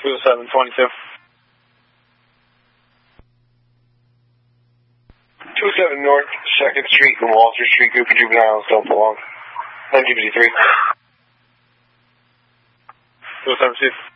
20722. 27 North 2nd Street and Walter Street, group of juveniles don't belong. NGBD 3. 207 Chief.